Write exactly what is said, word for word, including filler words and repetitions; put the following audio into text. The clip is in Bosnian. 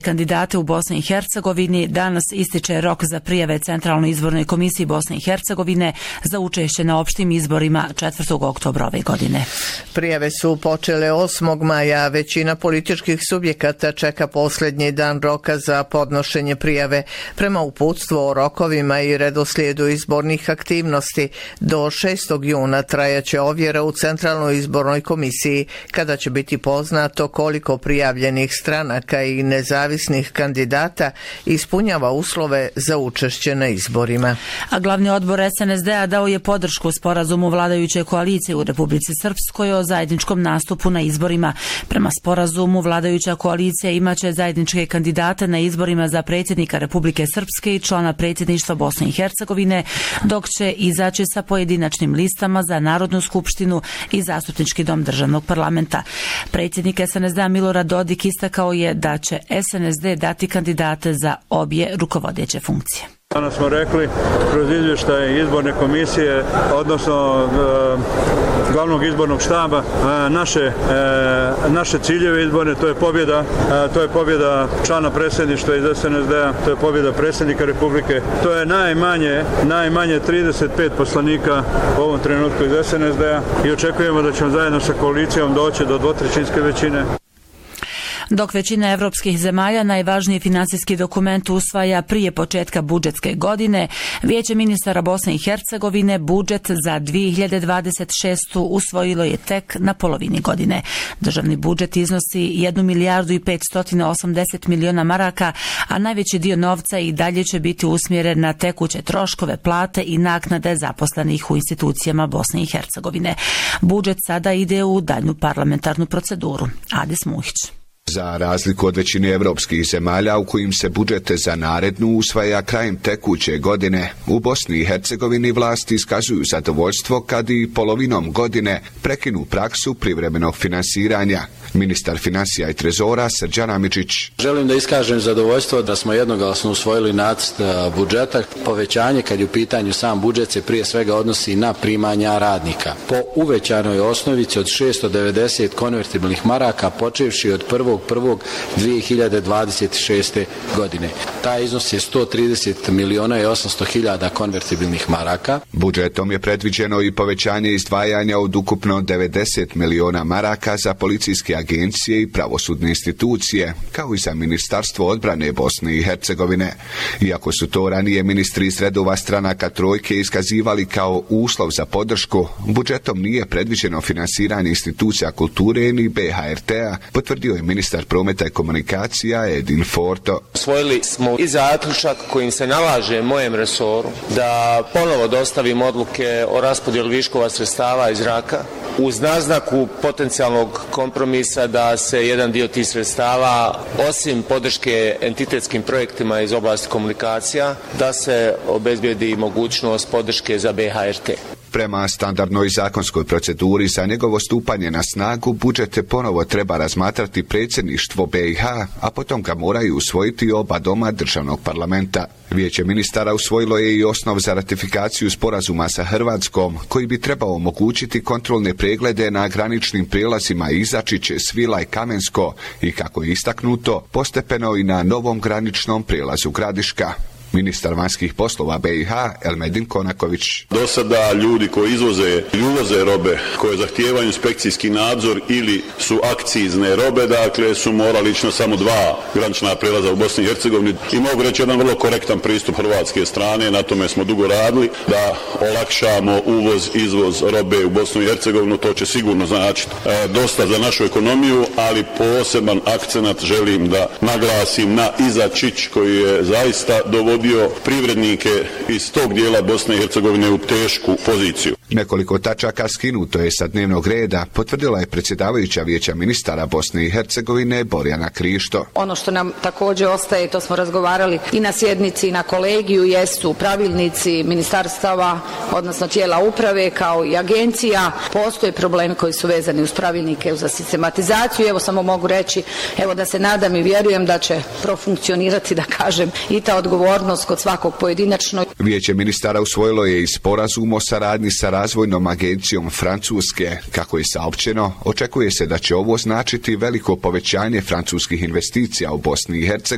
Kandidate u Bosni i Hercegovini danas ističe rok za prijave Centralnoj izbornoj komisiji Bosne i Hercegovine za učešće na opštim izborima četvrtog oktobra ove godine. Prijave su počele osmog maja, većina političkih subjekata čeka posljednji dan roka za podnošenje prijave. Prema uputstvu o rokovima i redoslijedu izbornih aktivnosti, do šestog juna trajaće ovjera u Centralnoj izbornoj komisiji, kada će biti poznato koliko prijavljenih stranaka i nezavisnih kandidata ispunjava uslove za učešće na izborima. A glavni odbor S N S D-a dao je podršku sporazumu vladajuće koalicije u Republici Srpskoj o zajedničkom nastupu na izborima. Prema sporazumu vladajuća koalicija imaće zajedničke kandidate na izborima za predsjednika Republike Srpske i člana predsjedništva Bosne i Hercegovine, dok će izaći sa pojedinačnim listama za Narodnu skupštinu i Zastupnički dom državnog parlamenta. Predsjednik S N S D-a Milorad Dodik istakao je da će S N S D dati kandidate za obje rukovodeće funkcije. Danas smo rekli kroz izvještaj izborne komisije, odnosno e, glavnog izbornog štaba, e, naše, e, naše ciljeve izborne, to je pobjeda, e, to je pobjeda člana predsjedništva iz S N S D-a, to je pobjeda predsjednika Republike, to je najmanje, najmanje trideset pet poslanika u ovom trenutku iz S N S D-a i očekujemo da ćemo zajedno sa koalicijom doći do dvotrećinske većine. Dok većina evropskih zemalja najvažniji finansijski dokument usvaja prije početka budžetske godine, Vijeće ministara Bosne i Hercegovine budžet za dvije hiljade dvadeset šestu usvojilo je tek na polovini godine. Državni budžet iznosi jednu milijardu i petsto osamdeset miliona maraka, a najveći dio novca i dalje će biti usmjeren na tekuće troškove, plate i naknade zaposlenih u institucijama Bosne i Hercegovine. Budžet sada ide u daljnju parlamentarnu proceduru. Adis Muhić. Za razliku od većine evropskih zemalja u kojim se budžete za narednu usvaja krajem tekuće godine, u Bosni i Hercegovini vlasti iskazuju zadovoljstvo kad i polovinom godine prekinu praksu privremenog finansiranja. Ministar financija i trezora Srđan Amidžić. Želim da iskažem zadovoljstvo da smo jednoglasno usvojili nacrt budžeta. Povećanje kad je u pitanju sam budžet se prije svega odnosi na primanja radnika. Po uvećanoj osnovici od šesto devedeset konvertibilnih maraka počevši od prvog prvog dvije hiljade dvadeset šeste. godine. Taj iznos je sto trideset miliona i osamsto hiljada konvertibilnih maraka. Budžetom je predviđeno i povećanje izdvajanja od ukupno devedeset miliona maraka za policijske agencije i pravosudne institucije, kao i za Ministarstvo odbrane Bosne i Hercegovine. Iako su to ranije ministri iz redova stranaka trojke iskazivali kao uslov za podršku, budžetom nije predviđeno finansiranje institucija kulture ni B H R T-a, potvrdio je ministar prometa i komunikacija Edin Forto. Usvojili smo i zaključak kojim se nalaže mojem resoru da ponovo dostavim odluke o raspodjeli viškova sredstava iz zraka uz naznaku potencijalnog kompromisa da se jedan dio tih sredstava, osim podrške entitetskim projektima iz oblasti komunikacija, da se obezbijedi mogućnost podrške za B H R T. Prema standardnoj zakonskoj proceduri za njegovo stupanje na snagu, budžet ponovo treba razmatrati predsjedništvo B i H, a potom ga moraju usvojiti oba doma državnog parlamenta. Vijeće ministara usvojilo je i osnov za ratifikaciju sporazuma sa Hrvatskom, koji bi trebao omogućiti kontrolne preglede na graničnim prijelazima Izačić, Svilaj, Kamensko i, kako je istaknuto, postepeno i na novom graničnom prijelazu Gradiška. Ministar vanjskih poslova B i H Elmedin Konaković. Do sada ljudi koji izvoze i uvoze robe koje zahtijevaju inspekcijski nadzor ili su akcizne robe, dakle su morali ići na samo dva granična prijelaza u Bosni i Hercegovini i mogu reći jedan vrlo korektan pristup hrvatske strane, na tome smo dugo radili, da olakšamo uvoz, izvoz robe u Bosnu i Hercegovinu, to će sigurno značiti e, dosta za našu ekonomiju, ali poseban akcenat želim da naglasim na Izačić koji je zaista dovodio privrednike iz tog dijela Bosne i Hercegovine u tešku poziciju. Nekoliko tačaka skinuto je sa dnevnog reda, potvrdila je predsjedavajuća Vijeća ministara Bosne i Hercegovine Borjana Krišto. Ono što nam također ostaje, to smo razgovarali i na sjednici i na kolegiju, jesu pravilnici ministarstava, odnosno tijela uprave kao i agencija. Postoje problemi koji su vezani uz pravilnike za sistematizaciju. Evo samo mogu reći, evo da se nadam i vjerujem da će profunkcionirati, da kažem, i ta odgovornost kod svakog pojedinačno. Vijeće ministara usvojilo je i sporazum o saradnji sa razvojnom agencijom Francuske. Kako je saopćeno, očekuje se da će ovo značiti veliko povećanje francuskih investicija u Bosni i Hercegovini